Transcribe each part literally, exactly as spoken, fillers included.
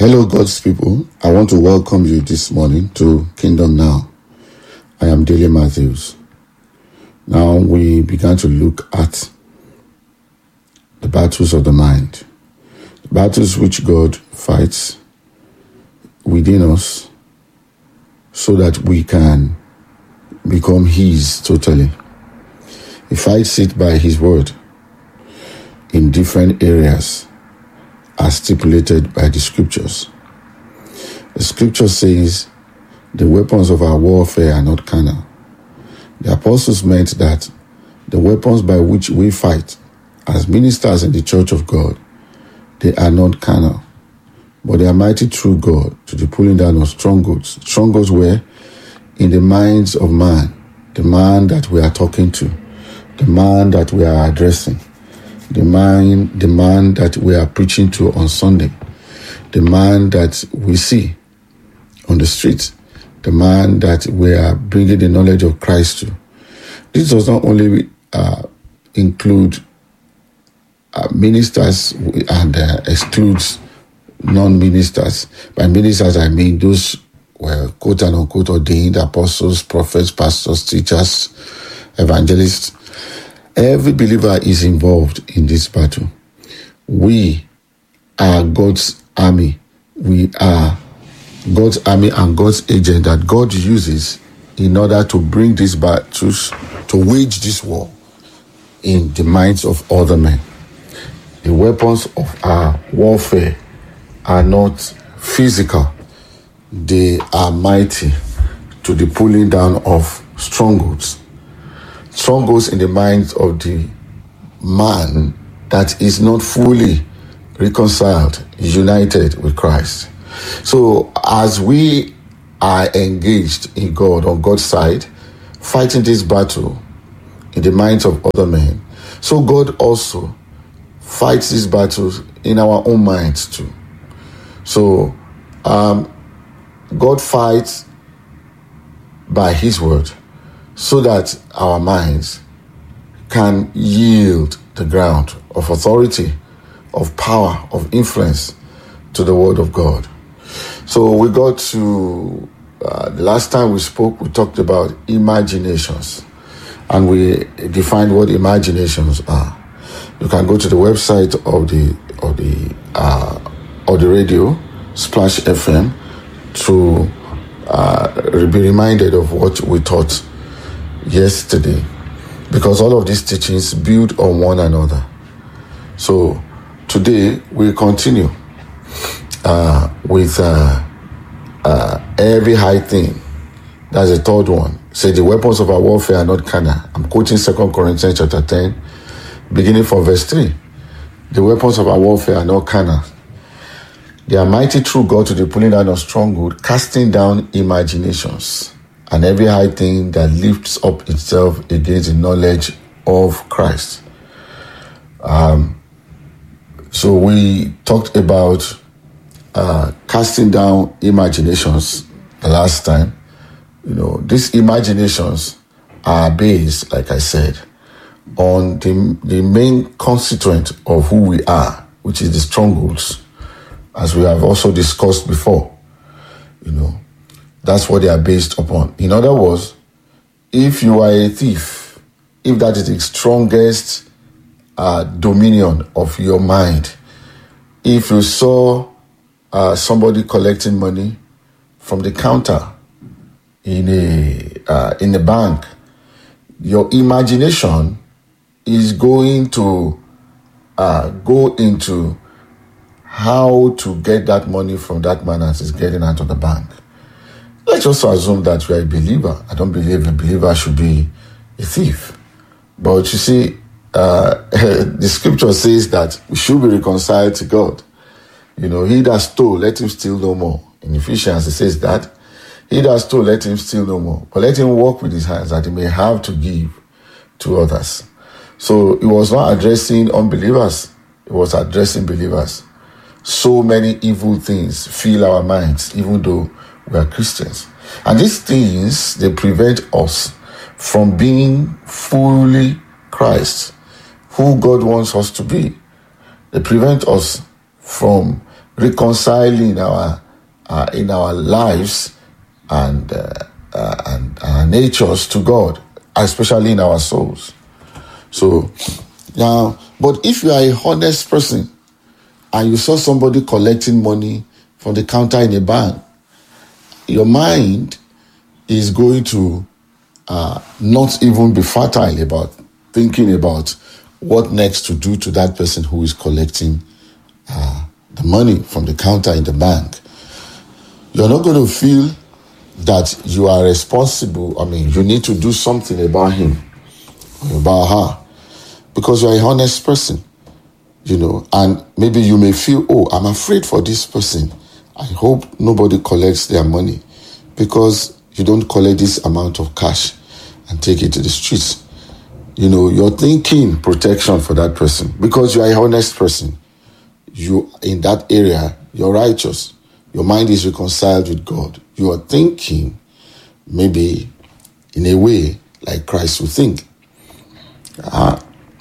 Hello, God's people. I want to welcome you this morning to Kingdom Now. I am Dele Matthews. Now we began to look at the battles of the mind, the battles which God fights within us so that we can become His totally. He fights it by His word in different areas as stipulated by the scriptures. The scripture says the weapons of our warfare are not carnal. The apostles meant that the weapons by which we fight as ministers in the church of God, they are not carnal, but they are mighty through God to the pulling down of strongholds. Strongholds were in the minds of man, the man that we are talking to, the man that we are addressing, the man, the man that we are preaching to on Sunday, the man that we see on the streets, the man that we are bringing the knowledge of Christ to. This does not only uh, include uh, ministers and uh, excludes non-ministers. By ministers, I mean those were quote and unquote ordained apostles, prophets, pastors, teachers, evangelists. Every believer is involved in this battle. We are God's army. We are God's army and God's agent that God uses in order to bring these battles, to wage this war in the minds of other men. The weapons of our warfare are not physical. They are mighty to the pulling down of strongholds. Strongholds in the minds of the man that is not fully reconciled, united with Christ. So as we are engaged in God, on God's side, fighting this battle in the minds of other men, so God also fights these battles in our own minds too. So um, God fights by His word, so that our minds can yield the ground of authority, of power, of influence to the word of God. So we got to, uh, the last time we spoke, we talked about imaginations, and we defined what imaginations are. You can go to the website of the of the uh, of the radio, Splash F M, to uh, be reminded of what we taught yesterday, because all of these teachings build on one another. So today we continue uh, with uh, uh, every high thing. That's the third one. Say the weapons of our warfare are not carnal. I'm quoting Second Corinthians chapter ten, beginning from verse three. The weapons of our warfare are not carnal. They are mighty through God to the pulling down of stronghold, casting down imaginations and every high thing that lifts up itself against the knowledge of Christ. Um, so we talked about uh, casting down imaginations the last time. You know, these imaginations are based, like I said, on the, the main constituent of who we are, which is the strongholds, as we have also discussed before. You know, that's what they are based upon. In other words, if you are a thief, if that is the strongest uh, dominion of your mind, if you saw uh, somebody collecting money from the counter in a uh, in a bank, your imagination is going to uh, go into how to get that money from that man as he's getting out of the bank. Let's also assume that you are a believer. I don't believe a believer should be a thief. But you see, uh, the scripture says that we should be reconciled to God. You know, he that stole, let him steal no more. In Ephesians, it says that. He that stole, let him steal no more. But let him walk with his hands that he may have to give to others. So it was not addressing unbelievers. It was addressing believers. So many evil things fill our minds, even though we are Christians. And these things, they prevent us from being fully Christ, who God wants us to be. They prevent us from reconciling our uh, in our lives and, uh, uh, and our natures to God, especially in our souls. So now, but if you are a honest person and you saw somebody collecting money from the counter in a bank, your mind is going to uh, not even be fertile about thinking about what next to do to that person who is collecting uh, the money from the counter in the bank. You're not going to feel that you are responsible. I mean, you need to do something about him or about her because you're a honest person, you know, and maybe you may feel, oh, I'm afraid for this person. I hope nobody collects their money because you don't collect this amount of cash and take it to the streets. You know, you're thinking protection for that person because you're a honest person. You, in that area, you're righteous. Your mind is reconciled with God. You are thinking maybe in a way like Christ would think. Uh,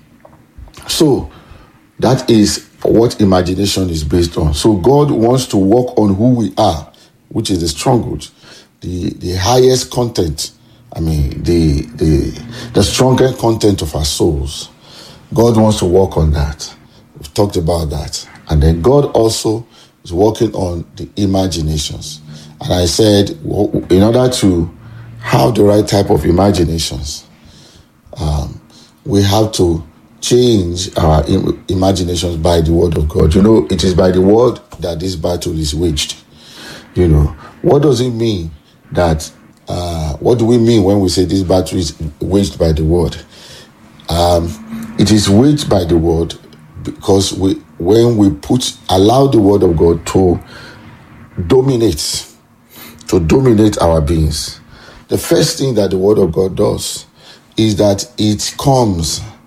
so that is what imagination is based on. So God wants to work on who we are, which is the stronghold, the, the highest content, I mean, the, the, the strongest content of our souls. God wants to work on that. We've talked about that. And then God also is working on the imaginations. And I said, in order to have the right type of imaginations, um, we have to change our im- imaginations by the word of God. You know, it is by the word that this battle is waged. You know, what does it mean that, uh, what do we mean when we say this battle is waged by the word? Um, it is waged by the word because we, when we put, allow the word of God to dominate, to dominate our beings. The first thing that the word of God does is that it comes